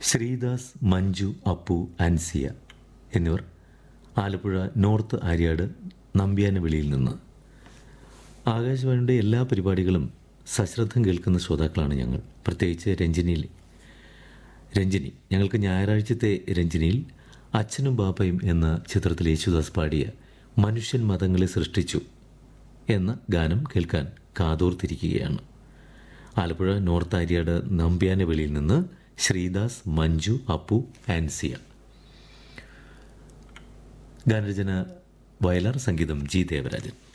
ശ്രീദാസ്, മഞ്ജു, അപ്പു, അൻസിയ എന്നിവർ ആലപ്പുഴ നോർത്ത് ആര്യാട് നമ്പ്യാനവിളിയിൽ നിന്ന്. ആകാശവാണിയുടെ എല്ലാ പരിപാടികളും സശ്രദ്ധം കേൾക്കുന്ന ശ്രോതാക്കളാണ് ഞങ്ങൾ. പ്രത്യേകിച്ച് രഞ്ജിനി ഞങ്ങൾക്ക് ഞായറാഴ്ചത്തെ രഞ്ജിനിയിൽ അച്ഛനും ബാപ്പയും എന്ന ചിത്രത്തിൽ യേശുദാസ് പാടിയ മനുഷ്യൻ മതങ്ങളെ സൃഷ്ടിച്ചു എന്ന ഗാനം കേൾക്കാൻ കാതോർത്തിരിക്കുകയാണ്. ആലപ്പുഴ നോർത്ത് ആര്യാട് നമ്പ്യാനവിളിയിൽ നിന്ന് ശ്രീദാസ്, മഞ്ജു, അപ്പു, ആൻസിയ. ഗാനരചന വയലാർ, സംഗീതം ജി ദേവരാജൻ.